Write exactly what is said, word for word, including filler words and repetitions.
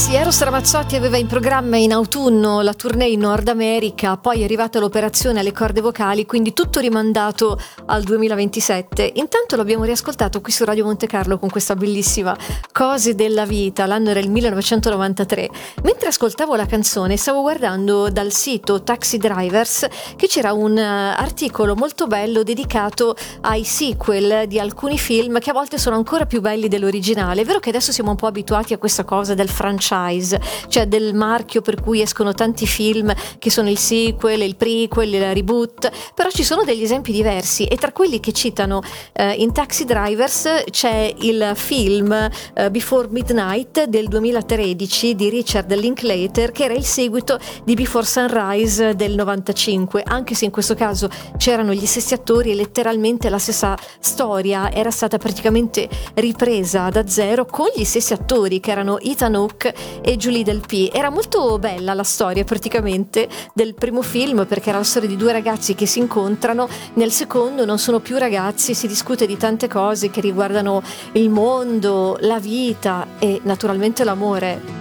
Sì, Eros Ramazzotti aveva in programma in autunno la tournée in Nord America, poi è arrivata l'operazione alle corde vocali, quindi tutto rimandato al duemilaventisette. Intanto l'abbiamo riascoltato qui su Radio Monte Carlo con questa bellissima Cose della vita, l'anno era il millenovecentonovantatré. Mentre ascoltavo la canzone stavo guardando dal sito Taxi Drivers che c'era un articolo molto bello dedicato ai sequel di alcuni film che a volte sono ancora più belli dell'originale. È vero che adesso siamo un po' abituati a questa cosa del franchise, cioè del marchio per cui escono tanti film che sono il sequel, il prequel, il reboot, però ci sono degli esempi diversi e tra quelli che citano eh, in Taxi Drivers c'è il film eh, Before Midnight del duemilatredici di Richard Linklater, che era il seguito di Before Sunrise del novantacinque, anche se in questo caso c'erano gli stessi attori e letteralmente la stessa storia era stata praticamente ripresa da zero con gli stessi attori che erano Ethan Hawke e Julie Delpy. Era molto bella la storia praticamente del primo film, perché era la storia di due ragazzi che si incontrano. Nel secondo non sono più ragazzi, si discute di tante cose che riguardano il mondo, la vita e naturalmente l'amore.